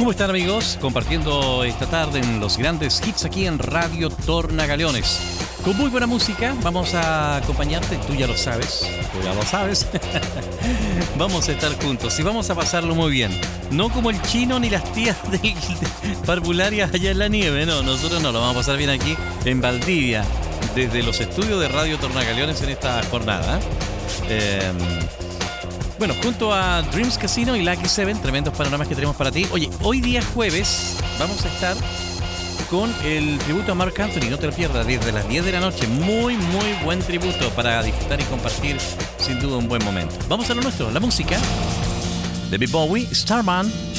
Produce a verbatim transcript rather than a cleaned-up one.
¿Cómo están, amigos? Compartiendo esta tarde en los grandes hits aquí en Radio Tornagaleones. Con muy buena música, vamos a acompañarte, tú ya lo sabes, tú ya lo sabes. Vamos a estar juntos y vamos a pasarlo muy bien. No como el chino ni las tías de, de parvularias allá en la nieve, no, nosotros no, lo vamos a pasar bien aquí en Valdivia, desde los estudios de Radio Tornagaleones en esta jornada. Eh, bueno, junto a Dreams Casino y Lucky Seven, tremendos panoramas que tenemos para ti. Oye, hoy día jueves vamos a estar con el tributo a Marc Anthony, no te lo pierdas, desde las diez de la noche. Muy, muy buen tributo para disfrutar y compartir, sin duda, un buen momento. Vamos a lo nuestro, la música. David Bowie, Starman.